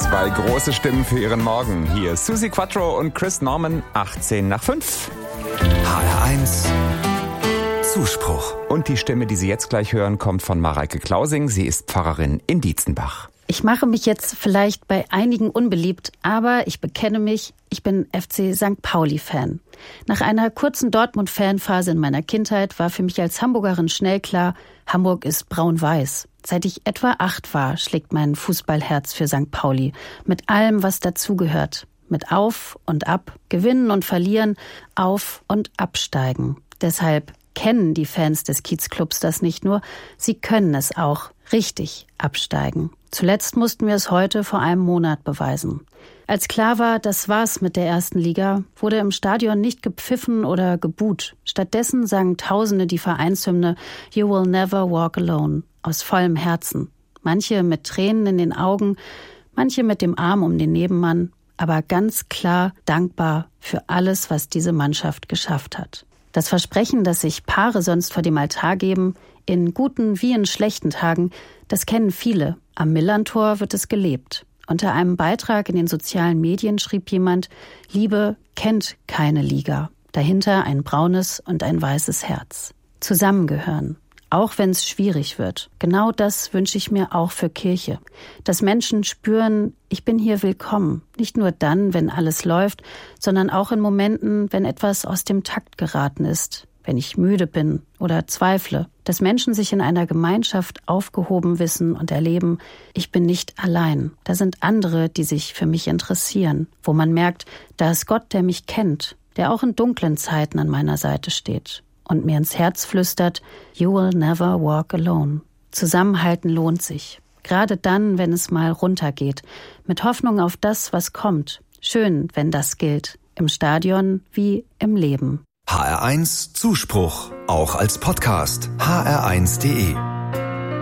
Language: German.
Zwei große Stimmen für Ihren Morgen. Hier Suzi Quatro und Chris Norman, 5:18. HR1 Zuspruch. Und die Stimme, die Sie jetzt gleich hören, kommt von Mareike Klausing. Sie ist Pfarrerin in Dietzenbach. Ich mache mich jetzt vielleicht bei einigen unbeliebt, aber ich bekenne mich, ich bin FC St. Pauli-Fan. Nach einer kurzen Dortmund-Fanphase in meiner Kindheit war für mich als Hamburgerin schnell klar, Hamburg ist braun-weiß. Seit ich etwa 8 war, schlägt mein Fußballherz für St. Pauli. Mit allem, was dazugehört. Mit Auf und Ab, Gewinnen und Verlieren, Auf- und Absteigen. Deshalb kennen die Fans des Kiezclubs das nicht nur, sie können es auch richtig absteigen. Zuletzt mussten wir es heute vor einem Monat beweisen. Als klar war, das war's mit der ersten Liga, wurde im Stadion nicht gepfiffen oder gebuht. Stattdessen sangen Tausende die Vereinshymne You Will Never Walk Alone aus vollem Herzen. Manche mit Tränen in den Augen, manche mit dem Arm um den Nebenmann, aber ganz klar dankbar für alles, was diese Mannschaft geschafft hat. Das Versprechen, das sich Paare sonst vor dem Altar geben, in guten wie in schlechten Tagen, das kennen viele. Am Millerntor wird es gelebt. Unter einem Beitrag in den sozialen Medien schrieb jemand, Liebe kennt keine Liga. Dahinter ein braunes und ein weißes Herz. Zusammengehören. Auch wenn es schwierig wird. Genau das wünsche ich mir auch für Kirche. Dass Menschen spüren, ich bin hier willkommen. Nicht nur dann, wenn alles läuft, sondern auch in Momenten, wenn etwas aus dem Takt geraten ist. Wenn ich müde bin oder zweifle. Dass Menschen sich in einer Gemeinschaft aufgehoben wissen und erleben, ich bin nicht allein. Da sind andere, die sich für mich interessieren. Wo man merkt, da ist Gott, der mich kennt. Der auch in dunklen Zeiten an meiner Seite steht. Und mir ins Herz flüstert, You will never walk alone. Zusammenhalten lohnt sich. Gerade dann, wenn es mal runtergeht. Mit Hoffnung auf das, was kommt. Schön, wenn das gilt. Im Stadion wie im Leben. HR1 Zuspruch. Auch als Podcast. hr1.de